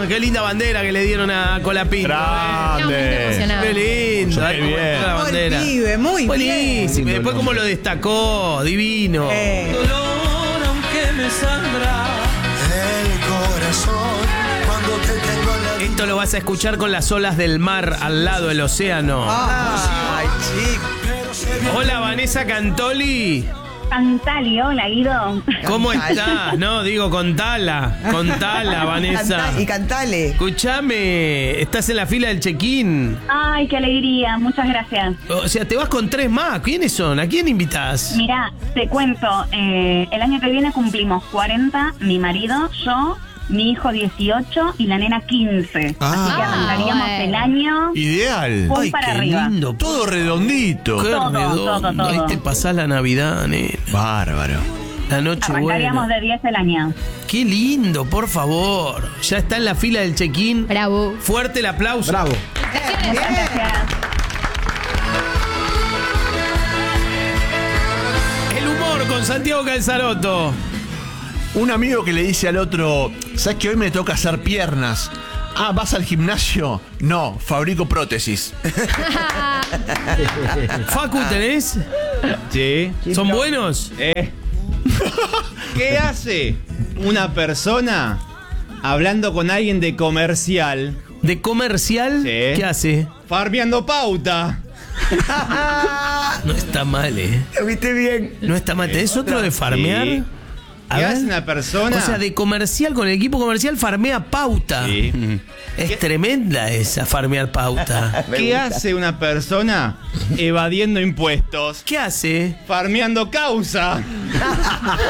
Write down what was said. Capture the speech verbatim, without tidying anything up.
qué linda bandera que le dieron a Colapinto. Grande. Qué lindo. Qué bien. La bandera. Muy pibe, muy Buenísimo. bien. Y después cómo lo destacó, divino. Eh. Dolor aunque me sangra El corazón cuando te tengo en la Esto lo vas a escuchar con las olas del mar al lado del océano. Ay, chico. Hola, Vanessa Cantoli. Cantali, hola Guido. ¿Cómo Cantali. estás? No, digo, contala. Contala, Vanessa. Cantá- y cantale. Escuchame, estás en la fila del check-in. Ay, qué alegría, muchas gracias. O sea, te vas con tres más. ¿Quiénes son? ¿A quién invitas? Mirá, te cuento, eh, el año que viene cumplimos cuarenta, mi marido, yo, mi hijo dieciocho y la nena quince. Ah. Así que arrancaríamos bueno. el año Ideal. full Ay, para qué arriba. lindo. Todo redondito. Qué Todo, redondo. todo, todo. Ahí te pasás la Navidad, nena. Bárbaro. La noche Arrancaríamos buena. de diez el año. Qué lindo, por favor. Ya está en la fila del check-in. Bravo. Fuerte el aplauso. Bravo. Muchas gracias. El humor con Santiago Calzaroto. Un amigo que le dice al otro, ¿sabes que hoy me toca hacer piernas? Ah, ¿vas al gimnasio? No, fabrico prótesis. Facu, ¿tenés? Sí. ¿Son buenos? Eh. ¿Qué hace una persona hablando con alguien de comercial, ¿De comercial? Sí. ¿Qué hace? farmeando pauta? No está mal, ¿eh? Lo viste bien. No está mal. ¿Tenés otro de farmear? Sí. A ¿Qué ver. hace una persona? O sea, de comercial con el equipo comercial farmea pauta. Sí. Es tremenda esa farmear pauta. ¿Qué hace una persona evadiendo impuestos? ¿Qué hace? Farmeando causa.